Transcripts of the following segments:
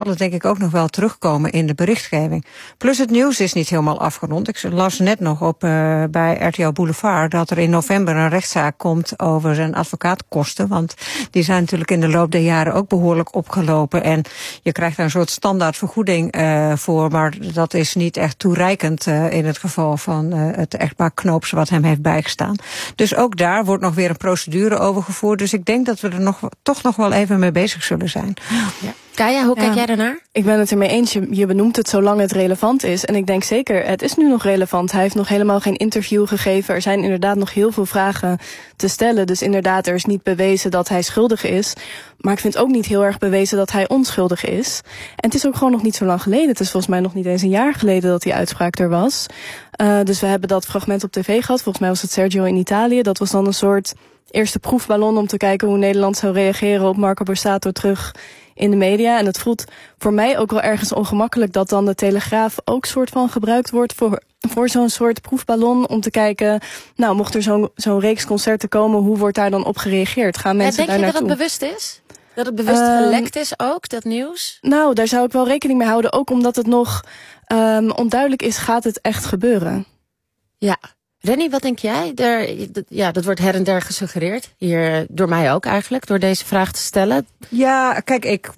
het denk ik ook nog wel terugkomen in de berichtgeving. Plus het nieuws is niet helemaal afgerond. Ik las net nog op bij RTL Boulevard dat er in november een rechtszaak komt over zijn advocaatkosten. Want die zijn natuurlijk in de loop der jaren ook behoorlijk opgelopen. En je krijgt daar een soort standaard vergoeding voor. Maar dat is niet echt toereikend in het geval van het echtpaar Knoops wat hem heeft bijgestaan. Dus ook daar wordt nog weer een procedure over gevoerd. Dus ik denk dat we er toch nog wel even mee bezig zullen zijn. Ja. Kaya, hoe kijk jij daarnaar? Ik ben het ermee eens. Je benoemt het zolang het relevant is. En ik denk zeker, het is nu nog relevant. Hij heeft nog helemaal geen interview gegeven. Er zijn inderdaad nog heel veel vragen te stellen. Dus inderdaad, er is niet bewezen dat hij schuldig is. Maar ik vind ook niet heel erg bewezen dat hij onschuldig is. En het is ook gewoon nog niet zo lang geleden. Het is volgens mij nog niet eens een jaar geleden dat die uitspraak er was. Dus we hebben dat fragment op tv gehad. Volgens mij was het Sergio in Italië. Dat was dan een soort eerste proefballon om te kijken hoe Nederland zou reageren op Marco Borsato terug in de media. En het voelt voor mij ook wel ergens ongemakkelijk dat dan de Telegraaf ook soort van gebruikt wordt voor zo'n soort proefballon om te kijken, nou, mocht er zo'n reeks concerten komen, hoe wordt daar dan op gereageerd? Gaan mensen daar naartoe? Denk je dat het bewust is? Dat het bewust gelekt is ook, dat nieuws? Nou, daar zou ik wel rekening mee houden, ook omdat het nog onduidelijk is, gaat het echt gebeuren? Ja. Renny, wat denk jij? Dat wordt her en der gesuggereerd. Hier door mij ook eigenlijk, door deze vraag te stellen. Ja, kijk, ik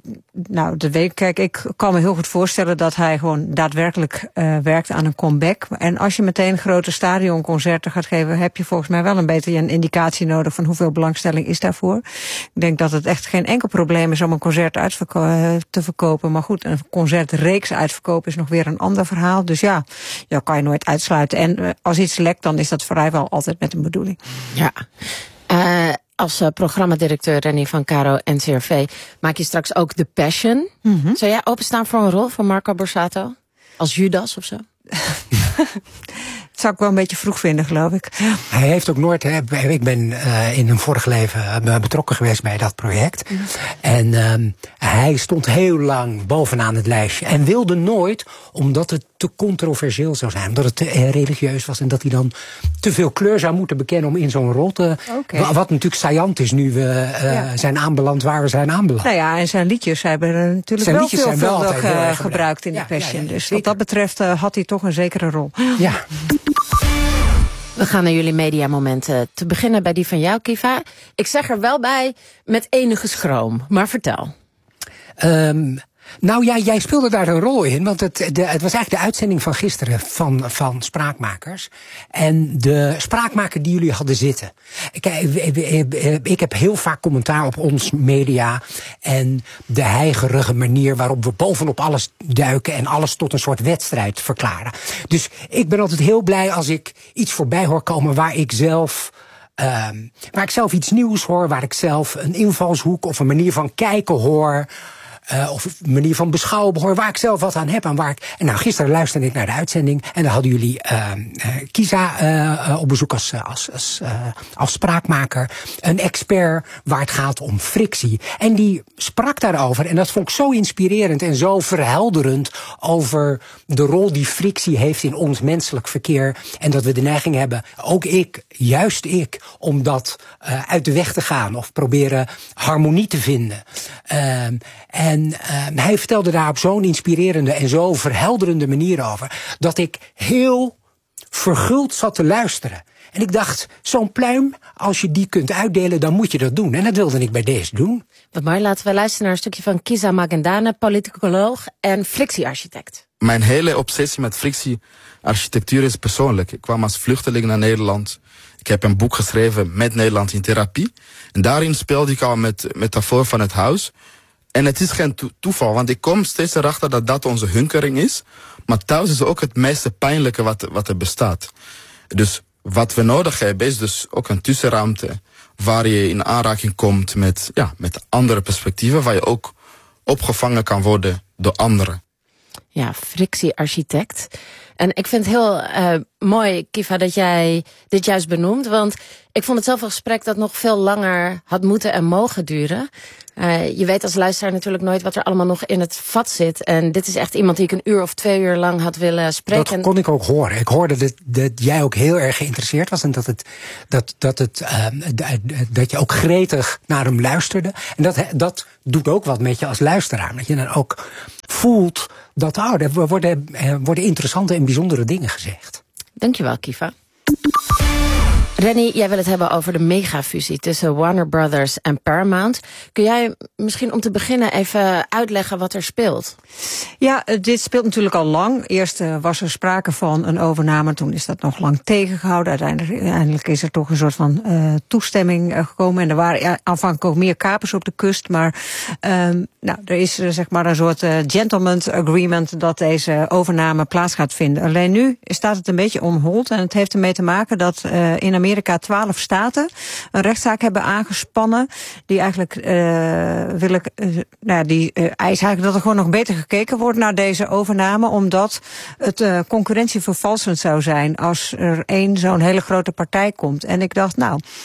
kan me heel goed voorstellen dat hij gewoon daadwerkelijk werkt aan een comeback. En als je meteen grote stadionconcerten gaat geven, heb je volgens mij wel een beetje een indicatie nodig van hoeveel belangstelling is daarvoor. Ik denk dat het echt geen enkel probleem is om een concert te verkopen. Maar goed, een concertreeks uitverkopen is nog weer een ander verhaal. Dus ja, dat kan je nooit uitsluiten. En als iets lekt, dan is dat vrijwel altijd met een bedoeling. Ja. Als programmadirecteur Renny van Caro NCRV maak je straks ook The Passion. Mm-hmm. Zou jij openstaan voor een rol van Marco Borsato? Als Judas of zo? Dat zou ik wel een beetje vroeg vinden, geloof ik. Hij heeft ook nooit... Ik ben in een vorig leven betrokken geweest bij dat project. Mm. En hij stond heel lang bovenaan het lijstje. En wilde nooit, omdat het te controversieel zou zijn. Omdat het te religieus was. En dat hij dan te veel kleur zou moeten bekennen om in zo'n rol te... Okay. Wat natuurlijk saillant is nu we zijn aanbeland waar we zijn aanbeland. Nou ja, en zijn liedjes hebben natuurlijk zijn wel veelvuldig gebruikt in de Passion. Dus wat dat betreft had hij toch een zekere rol. Ja. We gaan naar jullie mediamomenten. Te beginnen bij die van jou, Kiva. Ik zeg er wel bij, met enige schroom. Maar vertel. Nou ja, jij speelde daar een rol in. Want het was eigenlijk de uitzending van gisteren van Spraakmakers. En de spraakmaker die jullie hadden zitten. Ik heb heel vaak commentaar op ons media. En de heigerige manier waarop we bovenop alles duiken. En alles tot een soort wedstrijd verklaren. Dus ik ben altijd heel blij als ik iets voorbij hoor komen waar ik zelf iets nieuws hoor. Waar ik zelf een invalshoek of een manier van kijken hoor. Of een manier van beschouwen hoor, waar ik zelf wat aan heb. En gisteren luisterde ik naar de uitzending. En dan hadden jullie Kisa op bezoek als spraakmaker. Een expert waar het gaat om frictie. En die sprak daarover. En dat vond ik zo inspirerend en zo verhelderend over de rol die frictie heeft in ons menselijk verkeer. En dat we de neiging hebben, ook juist ik, om dat uit de weg te gaan. Of proberen harmonie te vinden. En hij vertelde daar op zo'n inspirerende en zo verhelderende manier over, dat ik heel verguld zat te luisteren. En ik dacht, zo'n pluim, als je die kunt uitdelen, dan moet je dat doen. En dat wilde ik bij deze doen. Wat mooi, laten we luisteren naar een stukje van Kisa Magendane, politicoloog en frictiearchitect. Mijn hele obsessie met frictiearchitectuur is persoonlijk. Ik kwam als vluchteling naar Nederland. Ik heb een boek geschreven met Nederland in therapie. En daarin speelde ik al met metafoor van het huis. En het is geen toeval, want ik kom steeds erachter dat onze hunkering is. Maar thuis is ook het meest pijnlijke wat er bestaat. Dus wat we nodig hebben is dus ook een tussenruimte waar je in aanraking komt met andere perspectieven, waar je ook opgevangen kan worden door anderen. Ja, frictiearchitect. En ik vind het heel mooi, Kiva, dat jij dit juist benoemt. Want ik vond het zelf een gesprek dat nog veel langer had moeten en mogen duren. Je weet als luisteraar natuurlijk nooit wat er allemaal nog in het vat zit. En dit is echt iemand die ik 1 uur of 2 uur lang had willen spreken. Dat kon ik ook horen. Ik hoorde dat jij ook heel erg geïnteresseerd was. En dat je ook gretig naar hem luisterde. En dat doet ook wat met je als luisteraar. Dat je dan ook voelt dat er worden interessante en bijzondere dingen gezegd. Dankjewel, Kiva. Renny, jij wil het hebben over de megafusie tussen Warner Brothers en Paramount. Kun jij misschien om te beginnen even uitleggen wat er speelt? Ja, dit speelt natuurlijk al lang. Eerst was er sprake van een overname, toen is dat nog lang tegengehouden. Uiteindelijk is er toch een soort van toestemming gekomen. En er waren aanvankelijk ook meer kapers op de kust. Maar er is zeg maar een soort gentleman's agreement dat deze overname plaats gaat vinden. Alleen nu staat het een beetje on hold. En het heeft ermee te maken dat in Amerika 12 staten een rechtszaak hebben aangespannen. Die eigenlijk eisen eigenlijk dat er gewoon nog beter gekeken wordt naar deze overname. Omdat het concurrentievervalsend zou zijn als er één zo'n hele grote partij komt. En ik dacht,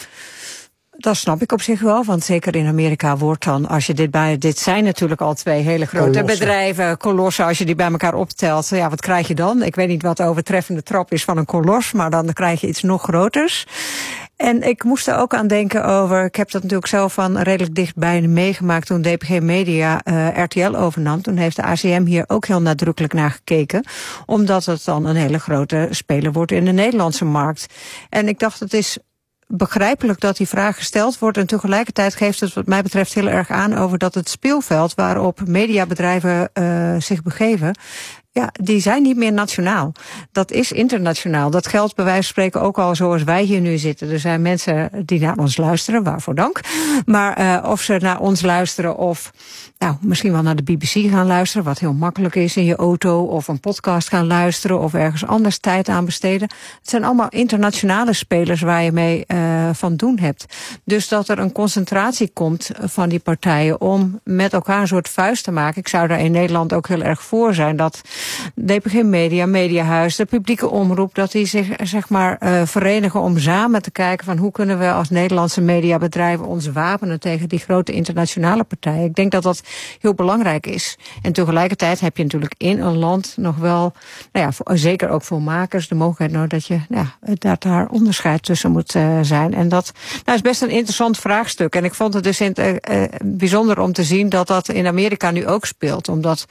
dat snap ik op zich wel, want zeker in Amerika wordt dan, als je dit zijn natuurlijk al 2 hele grote bedrijven, kolossen, als je die bij elkaar optelt, ja, wat krijg je dan? Ik weet niet wat de overtreffende trap is van een kolos, maar dan krijg je iets nog groters. En ik moest er ook aan denken over, ik heb dat natuurlijk zelf van redelijk dichtbij meegemaakt toen DPG Media RTL overnam. Toen heeft de ACM hier ook heel nadrukkelijk naar gekeken, omdat het dan een hele grote speler wordt in de Nederlandse markt. En ik dacht, het is begrijpelijk dat die vraag gesteld wordt en tegelijkertijd geeft het wat mij betreft heel erg aan over dat het speelveld waarop mediabedrijven zich begeven, ja, die zijn niet meer nationaal. Dat is internationaal. Dat geldt bij wijze van spreken ook al zoals wij hier nu zitten. Er zijn mensen die naar ons luisteren, waarvoor dank. Maar of ze naar ons luisteren of misschien wel naar de BBC gaan luisteren, wat heel makkelijk is in je auto, of een podcast gaan luisteren of ergens anders tijd aan besteden. Het zijn allemaal internationale spelers waar je mee van doen hebt. Dus dat er een concentratie komt van die partijen om met elkaar een soort vuist te maken. Ik zou daar in Nederland ook heel erg voor zijn dat DPG Media, Mediahuis, de publieke omroep, dat die zich verenigen om samen te kijken van hoe kunnen we als Nederlandse mediabedrijven ons wapenen tegen die grote internationale partijen. Ik denk dat dat heel belangrijk is. En tegelijkertijd heb je natuurlijk in een land nog wel, zeker ook voor makers, de mogelijkheid dat je dat daar onderscheid tussen moet zijn. En dat is best een interessant vraagstuk. En ik vond het dus bijzonder om te zien dat dat in Amerika nu ook speelt. Omdat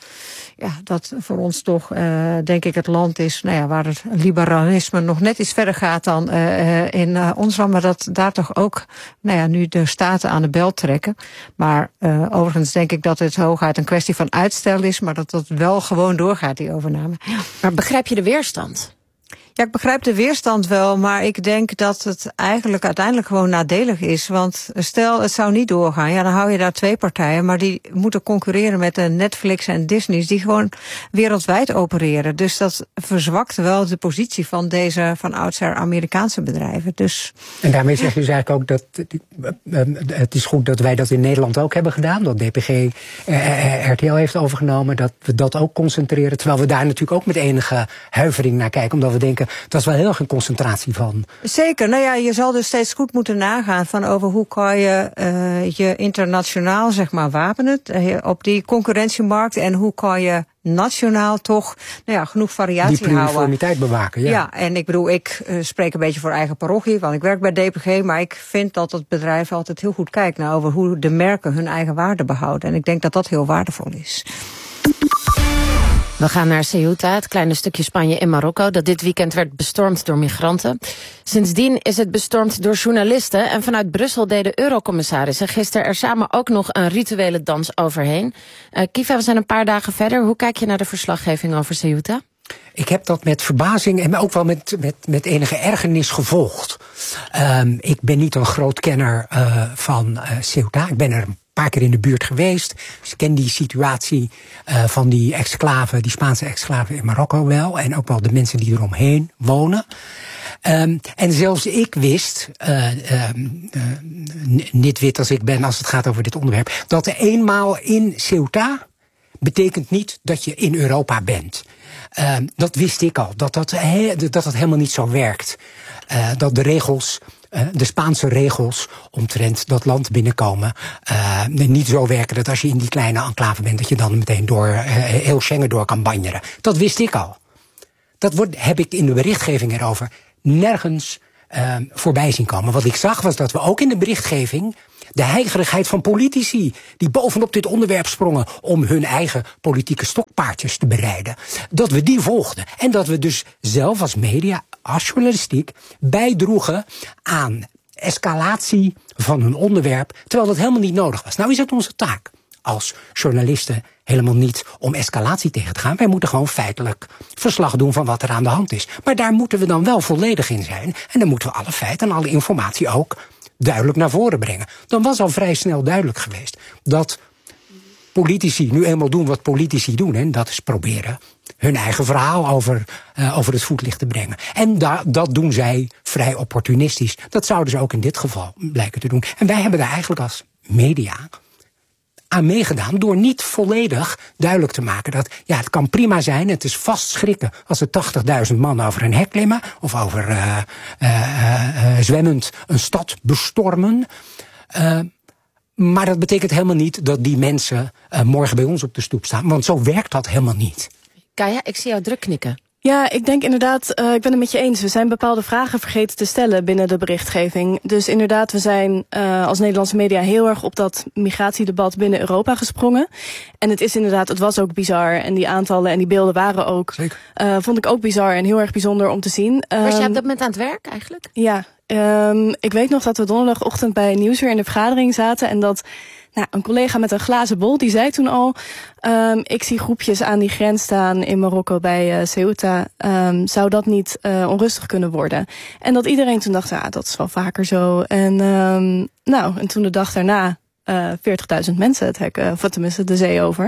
dat voor ons toch, denk ik, het land is waar het liberalisme nog net iets verder gaat dan in ons land. Maar dat daar toch ook nu de staten aan de bel trekken. Maar overigens denk ik dat het hooguit een kwestie van uitstel is, maar dat dat wel gewoon doorgaat, die overname. Ja. Maar begrijp je de weerstand? Ja, ik begrijp de weerstand wel, maar ik denk dat het eigenlijk uiteindelijk gewoon nadelig is. Want stel, het zou niet doorgaan, dan hou je daar 2 partijen, maar die moeten concurreren met de Netflix en Disney's die gewoon wereldwijd opereren. Dus dat verzwakt wel de positie van deze van oudsher Amerikaanse bedrijven. Dus en daarmee zeg je dus eigenlijk ook dat het is goed dat wij dat in Nederland ook hebben gedaan, dat DPG RTL heeft overgenomen, dat we dat ook concentreren, terwijl we daar natuurlijk ook met enige huivering naar kijken, omdat we denken, dat is wel heel erg een concentratie van. Zeker. Je zal dus steeds goed moeten nagaan van over hoe kan je je internationaal wapenen op die concurrentiemarkt en hoe kan je nationaal toch genoeg variatie houden. Die uniformiteit bewaken, ja. Ja, en ik bedoel, ik spreek een beetje voor eigen parochie, want ik werk bij DPG, maar ik vind dat het bedrijf altijd heel goed kijkt naar over hoe de merken hun eigen waarde behouden. En ik denk dat dat heel waardevol is. We gaan naar Ceuta, het kleine stukje Spanje in Marokko, dat dit weekend werd bestormd door migranten. Sindsdien is het bestormd door journalisten en vanuit Brussel deden eurocommissarissen gisteren er samen ook nog een rituele dans overheen. Kiva, we zijn een paar dagen verder. Hoe kijk je naar de verslaggeving over Ceuta? Ik heb dat met verbazing en ook wel met enige ergernis gevolgd. Ik ben niet een groot kenner van Ceuta. Ik ben er een paar keer in de buurt geweest. Dus ik ken die situatie van die exclave, die Spaanse exclave in Marokko wel. En ook wel de mensen die eromheen wonen. En zelfs ik wist, niet wit als ik ben als het gaat over dit onderwerp, dat eenmaal in Ceuta betekent niet dat je in Europa bent. Dat wist ik al, dat helemaal niet zo werkt. Dat de regels, de Spaanse regels omtrent dat land binnenkomen, niet zo werken dat als je in die kleine enclave bent, dat je dan meteen door heel Schengen door kan banjeren. Dat wist ik al. Heb ik in de berichtgeving erover nergens voorbij zien komen. Wat ik zag was dat we ook in de berichtgeving de heigerigheid van politici die bovenop dit onderwerp sprongen om hun eigen politieke stokpaardjes te bereiden, dat we die volgden. En dat we dus zelf als media, als journalistiek, bijdroegen aan escalatie van hun onderwerp, terwijl dat helemaal niet nodig was. Nou is het onze taak als journalisten helemaal niet om escalatie tegen te gaan. Wij moeten gewoon feitelijk verslag doen van wat er aan de hand is. Maar daar moeten we dan wel volledig in zijn. En dan moeten we alle feiten en alle informatie ook duidelijk naar voren brengen. Dan was al vrij snel duidelijk geweest dat politici nu eenmaal doen wat politici doen. En dat is proberen hun eigen verhaal over het voetlicht te brengen. En dat doen zij vrij opportunistisch. Dat zouden ze ook in dit geval blijken te doen. En wij hebben daar eigenlijk als media aan meegedaan door niet volledig duidelijk te maken dat het kan prima zijn, het is vast schrikken als er 80.000 man over een hek klimmen of over zwemmend een stad bestormen. Maar dat betekent helemaal niet dat die mensen morgen bij ons op de stoep staan, want zo werkt dat helemaal niet. Kaya, ik zie jou druk knikken. Ja, ik denk inderdaad, ik ben het met je eens. We zijn bepaalde vragen vergeten te stellen binnen de berichtgeving. Dus inderdaad, we zijn als Nederlandse media heel erg op dat migratiedebat binnen Europa gesprongen. En het was ook bizar. En die aantallen en die beelden waren ook, vond ik ook bizar en heel erg bijzonder om te zien. Was jij op dat moment aan het werk eigenlijk? Ja, ik weet nog dat we donderdagochtend bij Nieuwsuur in de vergadering zaten en dat een collega met een glazen bol, die zei toen al, ik zie groepjes aan die grens staan in Marokko bij Ceuta. Zou dat niet onrustig kunnen worden? En dat iedereen toen dacht, dat is wel vaker zo. En en toen de dag daarna 40.000 mensen het hek, of tenminste de zee over.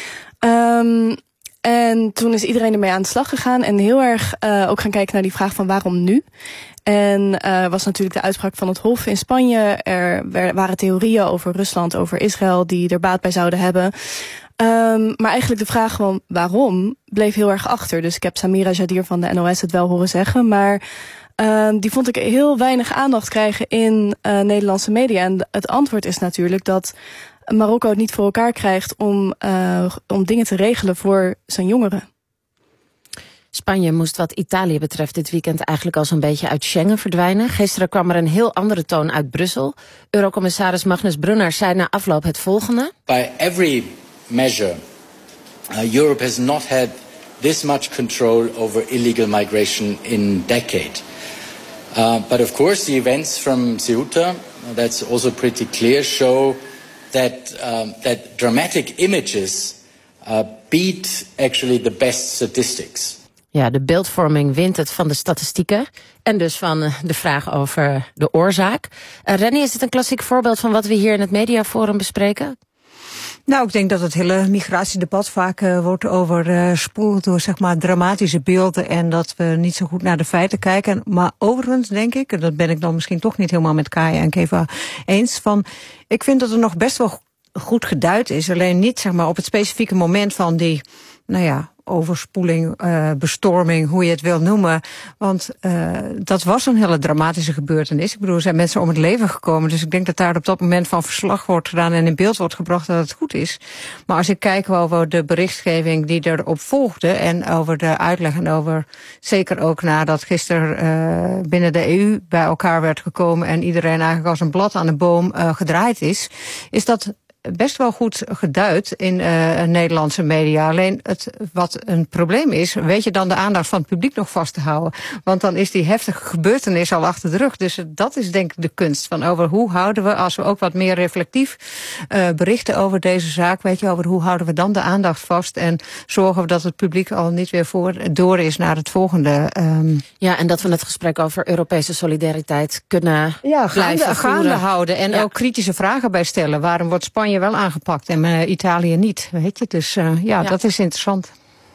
En toen is iedereen ermee aan de slag gegaan en heel erg ook gaan kijken naar die vraag van waarom nu? En was natuurlijk de uitspraak van het Hof in Spanje. Er waren theorieën over Rusland, over Israël die er baat bij zouden hebben. Maar eigenlijk de vraag van waarom bleef heel erg achter. Dus ik heb Samira Jadir van de NOS het wel horen zeggen, maar die vond ik heel weinig aandacht krijgen in Nederlandse media. En het antwoord is natuurlijk dat Marokko het niet voor elkaar krijgt om dingen te regelen voor zijn jongeren. Spanje moest wat Italië betreft dit weekend eigenlijk al zo'n beetje uit Schengen verdwijnen. Gisteren kwam er een heel andere toon uit Brussel. Eurocommissaris Magnus Brunner zei na afloop het volgende. By every measure, Europe has not had this much control over illegal migration in a decade. But of course the events from Ceuta, that's also pretty clear, show that dramatic images beat actually the best statistics. Ja, de beeldvorming wint het van de statistieken en dus van de vraag over de oorzaak. Renny, is het een klassiek voorbeeld van wat we hier in het Mediaforum bespreken? Nou, ik denk dat het hele migratiedebat vaak wordt overspoeld door dramatische beelden en dat we niet zo goed naar de feiten kijken. Maar overigens denk ik, en dat ben ik dan misschien toch niet helemaal met Kaya en Keva eens, ik vind dat er nog best wel goed geduid is, alleen niet op het specifieke moment van die, overspoeling, bestorming, hoe je het wil noemen. Want dat was een hele dramatische gebeurtenis. Ik bedoel, er zijn mensen om het leven gekomen. Dus ik denk dat daar op dat moment van verslag wordt gedaan en in beeld wordt gebracht dat het goed is. Maar als ik kijk over de berichtgeving die erop volgde en over de uitleg en over, zeker ook nadat gisteren binnen de EU bij elkaar werd gekomen en iedereen eigenlijk als een blad aan de boom gedraaid is dat best wel goed geduid in Nederlandse media. Alleen wat een probleem is, weet je dan de aandacht van het publiek nog vast te houden. Want dan is die heftige gebeurtenis al achter de rug. Dus dat is denk ik de kunst van over hoe houden we, als we ook wat meer reflectief berichten over deze zaak, weet je, over hoe houden we dan de aandacht vast en zorgen we dat het publiek al niet weer door is naar het volgende. Ja, en dat we het gesprek over Europese solidariteit kunnen gaande houden en ook kritische vragen bij stellen. Waarom wordt Spanje wel aangepakt en Italië niet, weet je. Dus dat is interessant.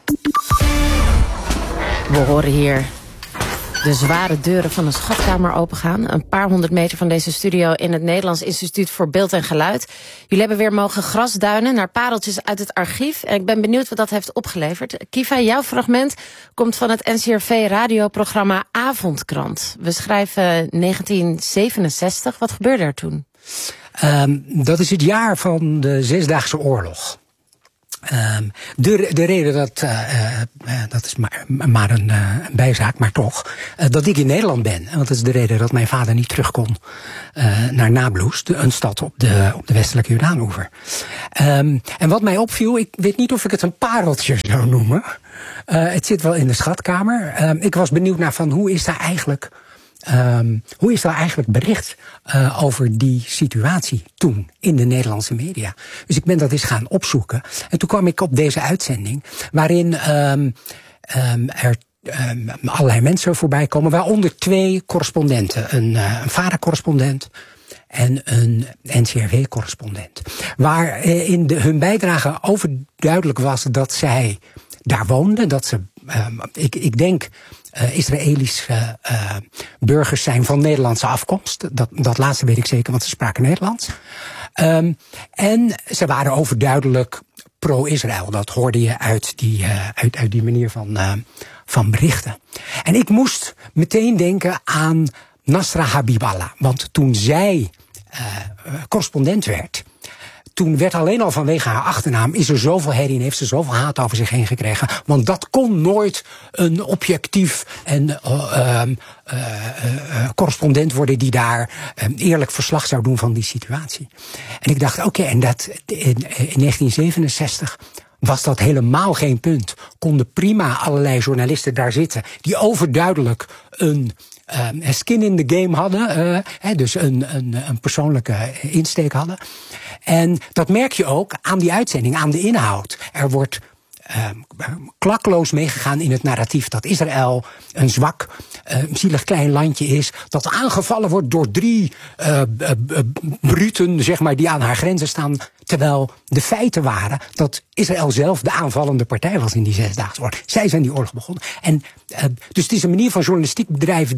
We horen hier de zware deuren van een schatkamer opengaan. Een paar 100 meter van deze studio in het Nederlands Instituut voor Beeld en Geluid. Jullie hebben weer mogen grasduinen naar pareltjes uit het archief. En ik ben benieuwd wat dat heeft opgeleverd. Kiva, jouw fragment komt van het NCRV-radioprogramma Avondkrant. We schrijven 1967. Wat gebeurde er toen? Dat is het jaar van de Zesdaagse Oorlog. De reden dat is maar een bijzaak, maar toch, dat ik in Nederland ben. Want dat is de reden dat mijn vader niet terug kon naar Nablus, een stad op de westelijke Jordaanoever. En wat mij opviel, ik weet niet of ik het een pareltje zou noemen. Het zit wel in de schatkamer. Ik was benieuwd naar van hoe is daar eigenlijk bericht over die situatie toen in de Nederlandse media. Dus ik ben dat eens gaan opzoeken. En toen kwam ik op deze uitzending, waarin er allerlei mensen voorbij komen, waaronder 2 correspondenten. Een vadercorrespondent en een NCRV-correspondent. Waar in hun bijdrage overduidelijk was dat zij daar woonden, dat ze, ik denk, Israëlische burgers zijn van Nederlandse afkomst. Dat laatste weet ik zeker, want ze spraken Nederlands. En ze waren overduidelijk pro-Israël. Dat hoorde je uit die manier van berichten. En ik moest meteen denken aan Nasra Habiballah. Want toen zij correspondent werd, toen werd alleen al vanwege haar achternaam is er zoveel herrie en heeft ze zoveel haat over zich heen gekregen. Want dat kon nooit een objectief en correspondent worden die daar eerlijk verslag zou doen van die situatie. En ik dacht, oké, en dat in 1967 was dat helemaal geen punt. Konden prima allerlei journalisten daar zitten die overduidelijk een skin in the game hadden, dus een persoonlijke insteek hadden. En dat merk je ook aan die uitzending, aan de inhoud. Er wordt klakloos meegegaan in het narratief dat Israël een zwak, zielig klein landje is, dat aangevallen wordt door 3 bruten, zeg maar, die aan haar grenzen staan, terwijl de feiten waren dat Israël zelf de aanvallende partij was in die 6-daagse oorlog. Zij zijn die oorlog begonnen. En dus het is een manier van journalistiek bedrijven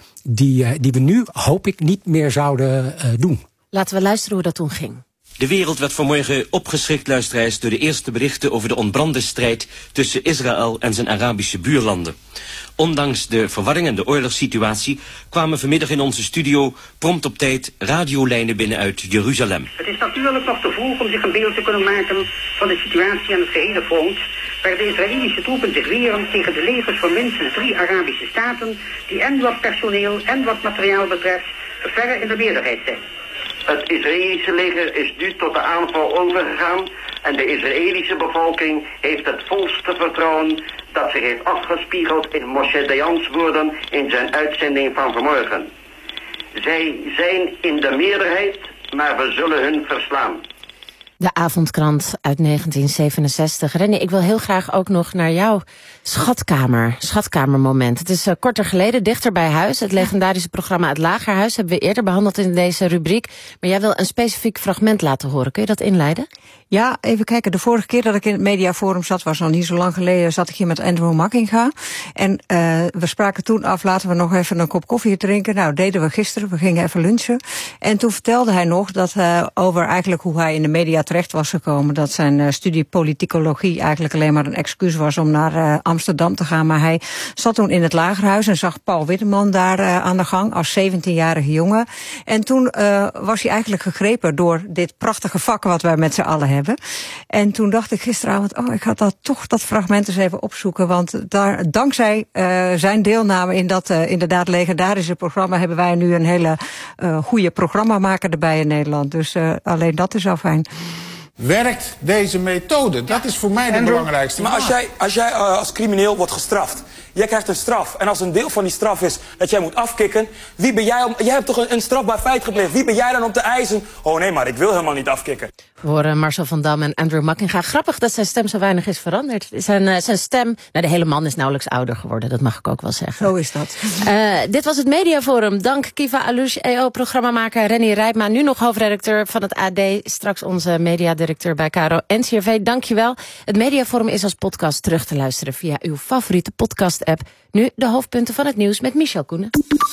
die we nu, hoop ik, niet meer zouden doen. Laten we luisteren hoe dat toen ging. De wereld werd vanmorgen opgeschrikt, luisteraars, door de eerste berichten over de ontbrande strijd tussen Israël en zijn Arabische buurlanden. Ondanks de verwarring en de oorlogssituatie kwamen vanmiddag in onze studio prompt op tijd radiolijnen binnen uit Jeruzalem. Het is natuurlijk nog te vroeg om zich een beeld te kunnen maken van de situatie aan het gehele front, waar de Israëlische troepen zich weren tegen de legers van minstens 3 Arabische staten, die en wat personeel en wat materiaal betreft verre in de meerderheid zijn. Het Israëlische leger is nu tot de aanval overgegaan en de Israëlische bevolking heeft het volste vertrouwen dat zich heeft afgespiegeld in Moshe Dayans woorden in zijn uitzending van vanmorgen. Zij zijn in de meerderheid, maar we zullen hun verslaan. De avondkrant uit 1967. Renny, ik wil heel graag ook nog naar jouw schatkamermoment. Het is korter geleden, dichter bij huis. Het legendarische programma Het Lagerhuis hebben we eerder behandeld in deze rubriek. Maar jij wil een specifiek fragment laten horen. Kun je dat inleiden? Ja, even kijken. De vorige keer dat ik in het Mediaforum zat, was nog niet zo lang geleden, zat ik hier met Andrew Makkinga. En we spraken toen af, laten we nog even een kop koffie drinken. Nou, deden we gisteren. We gingen even lunchen. En toen vertelde hij nog dat over eigenlijk hoe hij in de media terecht was gekomen. Dat zijn studie politicologie eigenlijk alleen maar een excuus was om naar Amsterdam te gaan. Maar hij zat toen in het Lagerhuis en zag Paul Witteman daar aan de gang als 17-jarige jongen. En toen was hij eigenlijk gegrepen door dit prachtige vak wat wij met z'n allen hebben. En toen dacht ik gisteravond, ik ga dat fragment eens even opzoeken. Want daar, dankzij zijn deelname in dat inderdaad legendarische programma, hebben wij nu een hele goede programmamaker erbij in Nederland. Dus alleen dat is al fijn. Werkt deze methode? Dat is voor mij de belangrijkste vraag. Maar als jij als crimineel wordt gestraft, jij krijgt een straf. En als een deel van die straf is dat jij moet afkicken, wie ben jij om... Jij hebt toch een strafbaar feit gepleegd. Wie ben jij dan om te eisen? Oh nee, maar ik wil helemaal niet afkicken. We horen Marcel van Dam en Andrew Makkinga. Grappig dat zijn stem zo weinig is veranderd. Zijn stem, de hele man is nauwelijks ouder geworden. Dat mag ik ook wel zeggen. Zo is dat. Dit was het Mediaforum. Dank Kiva Alouche, EO-programmamaker Renny Rijpma. Nu nog hoofdredacteur van het AD. Straks onze mediadirecteur bij KRO NCRV. Dank je wel. Het Mediaforum is als podcast terug te luisteren via uw favoriete podcast-app. Nu de hoofdpunten van het nieuws met Michel Koenen.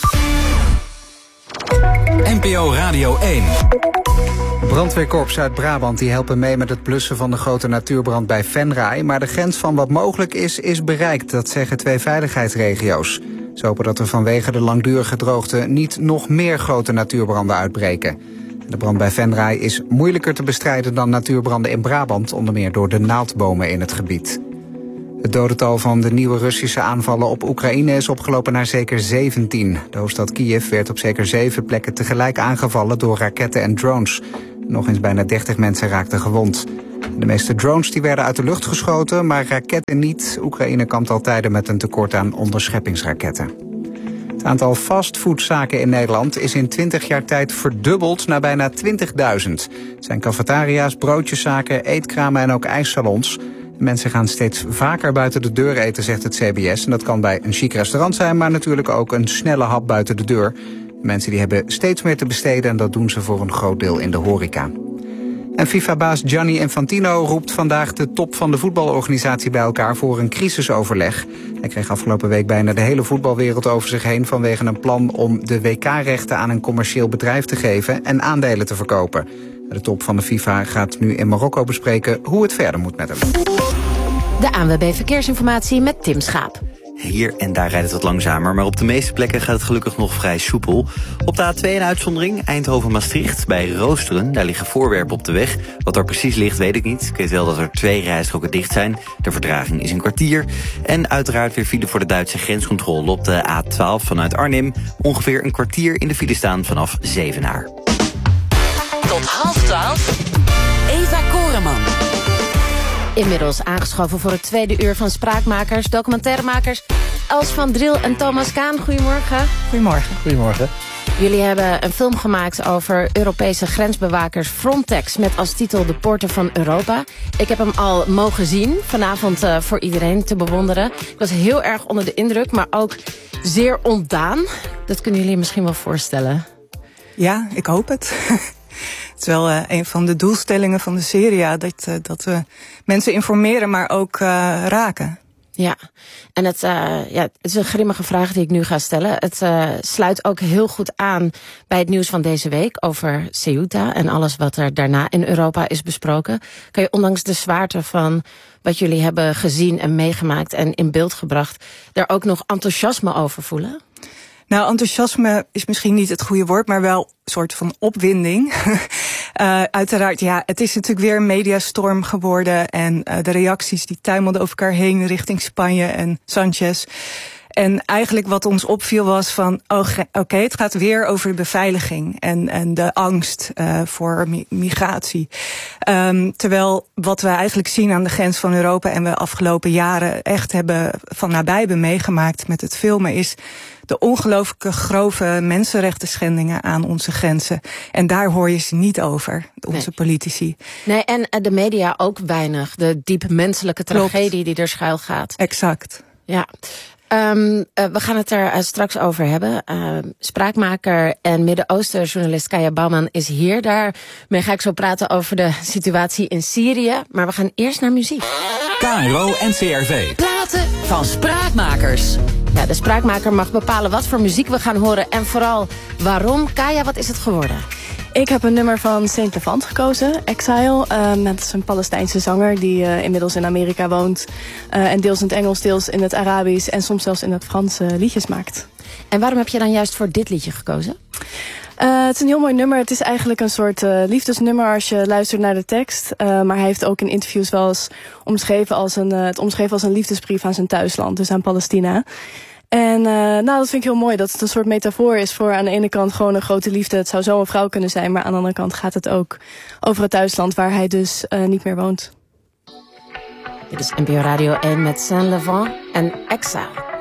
NPO Radio 1. Brandweerkorps Zuid-Brabant die helpen mee met het blussen van de grote natuurbrand bij Venray. Maar de grens van wat mogelijk is bereikt, dat zeggen 2 veiligheidsregio's. Ze hopen dat er vanwege de langdurige droogte niet nog meer grote natuurbranden uitbreken. De brand bij Venray is moeilijker te bestrijden dan natuurbranden in Brabant, onder meer door de naaldbomen in het gebied. Het dodental van de nieuwe Russische aanvallen op Oekraïne is opgelopen naar zeker 17. De hoofdstad Kiev werd op zeker 7 plekken tegelijk aangevallen door raketten en drones. Nog eens bijna 30 mensen raakten gewond. De meeste drones die werden uit de lucht geschoten, maar raketten niet. Oekraïne kampt al tijden met een tekort aan onderscheppingsraketten. Het aantal fastfoodzaken in Nederland is in 20 jaar tijd verdubbeld naar bijna 20.000. Het zijn cafetaria's, broodjeszaken, eetkramen en ook ijssalons. Mensen gaan steeds vaker buiten de deur eten, zegt het CBS. En dat kan bij een chic restaurant zijn, maar natuurlijk ook een snelle hap buiten de deur. Mensen die hebben steeds meer te besteden en dat doen ze voor een groot deel in de horeca. En FIFA-baas Gianni Infantino roept vandaag de top van de voetbalorganisatie bij elkaar voor een crisisoverleg. Hij kreeg afgelopen week bijna de hele voetbalwereld over zich heen vanwege een plan om de WK-rechten aan een commercieel bedrijf te geven en aandelen te verkopen. De top van de FIFA gaat nu in Marokko bespreken hoe het verder moet met hem. De ANWB Verkeersinformatie met Tim Schaap. Hier en daar rijdt het wat langzamer, maar op de meeste plekken gaat het gelukkig nog vrij soepel. Op de A2 een uitzondering, Eindhoven-Maastricht, bij Roosteren. Daar liggen voorwerpen op de weg. Wat er precies ligt, weet ik niet. Ik weet wel dat er 2 rijstroken dicht zijn. De vertraging is een kwartier. En uiteraard weer file voor de Duitse grenscontrole op de A12 vanuit Arnhem. Ongeveer een kwartier in de file staan vanaf Zevenaar. Tot 11:30, Eva Koreman. Inmiddels aangeschoven voor het tweede uur van Spraakmakers, documentairemakers Els van Driel en Thomas Kaan. Goedemorgen. Goedemorgen. Goedemorgen. Jullie hebben een film gemaakt over Europese grensbewakers Frontex met als titel De Poorten van Europa. Ik heb hem al mogen zien, vanavond voor iedereen te bewonderen. Ik was heel erg onder de indruk, maar ook zeer ontdaan. Dat kunnen jullie misschien wel voorstellen. Ja, ik hoop het. Het is wel een van de doelstellingen van de serie, ja, dat we mensen informeren, maar ook raken. Ja, en het is een grimmige vraag die ik nu ga stellen. Het sluit ook heel goed aan bij het nieuws van deze week over Ceuta en alles wat er daarna in Europa is besproken. Kan je ondanks de zwaarte van wat jullie hebben gezien en meegemaakt en in beeld gebracht, daar ook nog enthousiasme over voelen? Nou, enthousiasme is misschien niet het goede woord, maar wel een soort van opwinding. Uiteraard, ja, het is natuurlijk weer een mediastorm geworden en de reacties die tuimelden over elkaar heen richting Spanje en Sanchez. En eigenlijk wat ons opviel was van, oké, het gaat weer over de beveiliging en de angst voor migratie. Terwijl wat we eigenlijk zien aan de grens van Europa en we afgelopen jaren echt hebben van nabij hebben meegemaakt met het filmen is de ongelooflijke grove mensenrechten schendingen aan onze grenzen. En daar hoor je ze niet over, onze politici. Nee, en de media ook weinig. De diep menselijke tragedie die er schuil gaat. Exact. Ja. We gaan het er straks over hebben. Spraakmaker en Midden-Oosten-journalist Kaya Bouwman is hier. Daarmee ga ik zo praten over de situatie in Syrië. Maar we gaan eerst naar muziek. KRO NCRV. Platen van Spraakmakers. Ja, de spraakmaker mag bepalen wat voor muziek we gaan horen en vooral waarom. Kaya, wat is het geworden? Ik heb een nummer van Saint Levant gekozen, Exile, met een Palestijnse zanger die inmiddels in Amerika woont. En deels in het Engels, deels in het Arabisch en soms zelfs in het Frans liedjes maakt. En waarom heb je dan juist voor dit liedje gekozen? Het is een heel mooi nummer. Het is eigenlijk een soort liefdesnummer als je luistert naar de tekst. Maar hij heeft ook in interviews wel eens omschreven als een liefdesbrief aan zijn thuisland, dus aan Palestina. En dat vind ik heel mooi, dat het een soort metafoor is voor aan de ene kant gewoon een grote liefde. Het zou zo een vrouw kunnen zijn, maar aan de andere kant gaat het ook over het thuisland waar hij dus niet meer woont. Dit is NPO Radio 1 met Saint Levant en Exile.